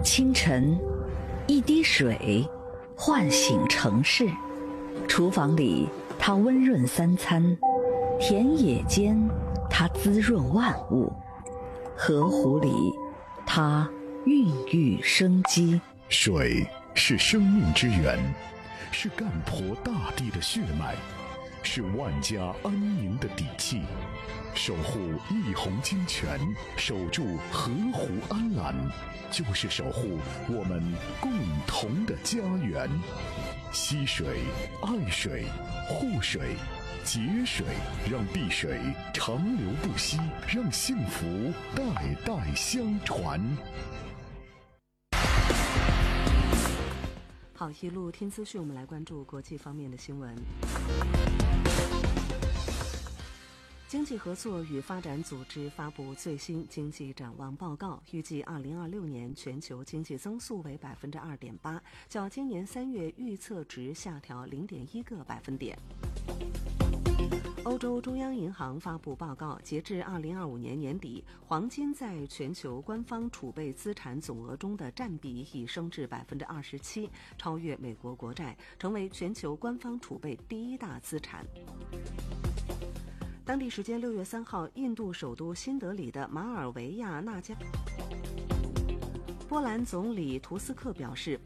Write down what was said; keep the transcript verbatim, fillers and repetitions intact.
清晨，一滴水唤醒城市。厨房里，它温润三餐；田野间，它滋润万物；河湖里，它孕育生机。 水是生命之源，是干婆大地的血脉，是万家安宁的底气。守护一泓清泉，守住河湖安澜，就是守护我们共同的家园。惜水、爱水、护水、节水，让碧水长流不息，让幸福代代相传。 好，一路听资讯，我们来关注国际方面的新闻。经济合作与发展组织发布最新经济展望报告，预计二零二六年全球经济增速为百分之二点八，较今年三月预测值下调零点一个百分点。欧洲中央银行发布报告，截至二零二五年年底，黄金在全球官方储备资产总额中的占比已升至百分之二十七，超越美国国债，成为全球官方储备第一大资产。当地时间六月三号，印度首都新德里的马尔维亚纳加，波兰总理图斯克表示。